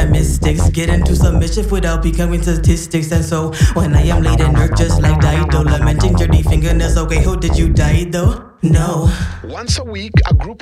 at mystics. Get into some mischief without becoming statistics. And so when I am late and work just like Dido, lamenting dirty fingernails. Okay, how did you die though? No. Once a week, a group